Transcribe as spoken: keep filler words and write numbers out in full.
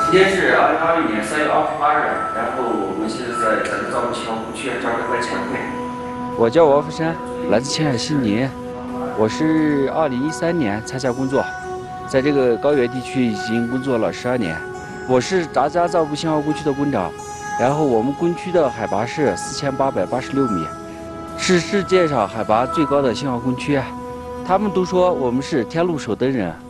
今天是二零二零年三月二十八日，然后我们现在在咱们造木青号工区召开个前会。 我叫王福山，来自青海西宁。我是二零一三年参加工作，在这个高原地区已经工作了十二年。我是达家造木青号工区的工长，然后我们工区的海拔是四千八百八十六米，是世界上海拔最高的信号工区。他们都说我们是天路手灯人。